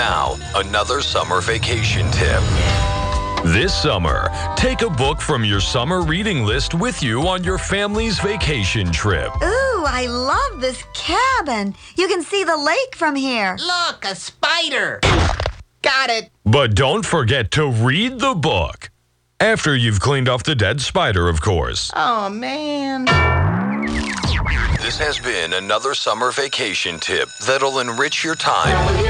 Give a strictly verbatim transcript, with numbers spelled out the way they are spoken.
Now, another summer vacation tip. This summer, take a book from your summer reading list with you on your family's vacation trip. Ooh, I love this cabin. You can see the lake from here. Look, a spider. Got it. But don't forget to read the book. After you've cleaned off the dead spider, of course. Oh, man. This has been another summer vacation tip that'll enrich your time